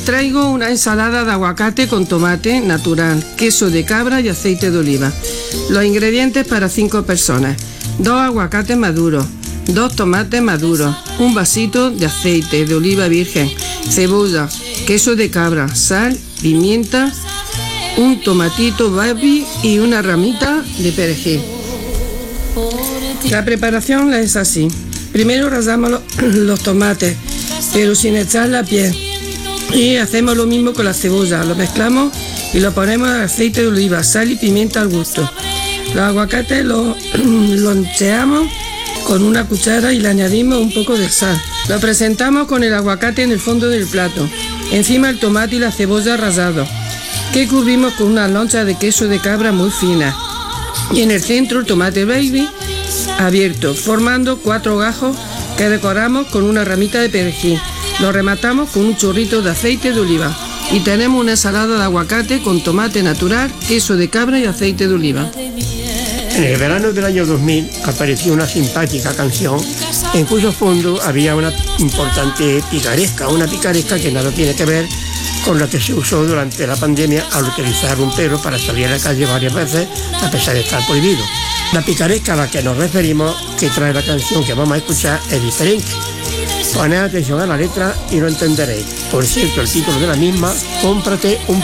traigo una ensalada de aguacate con tomate natural, queso de cabra y aceite de oliva. Los ingredientes para 5 personas: 2 aguacates maduros, 2 tomates maduros, un vasito de aceite de oliva virgen, cebolla, queso de cabra, sal, pimienta, un tomatito baby y una ramita de perejil. La preparación es así. Primero rallamos los tomates, pero sin echar la piel. Y hacemos lo mismo con la cebolla. Lo mezclamos y lo ponemos en aceite de oliva, sal y pimienta al gusto. Los aguacates los loncheamos con una cuchara y le añadimos un poco de sal. Lo presentamos con el aguacate en el fondo del plato. Encima el tomate y la cebolla rallados, que cubrimos con una loncha de queso de cabra muy fina. Y en el centro el tomate baby abierto, formando 4 gajos que decoramos con una ramita de perejil. Lo rematamos con un chorrito de aceite de oliva. Y tenemos una ensalada de aguacate con tomate natural, queso de cabra y aceite de oliva. En el verano del año 2000 apareció una simpática canción en cuyo fondo había una importante picaresca, una picaresca que nada tiene que ver con la que se usó durante la pandemia al utilizar un perro para salir a la calle varias veces a pesar de estar prohibido. La picaresca a la que nos referimos, que trae la canción que vamos a escuchar, es diferente. Poned atención a la letra y lo entenderéis. Por cierto, el título de la misma: Cómprate un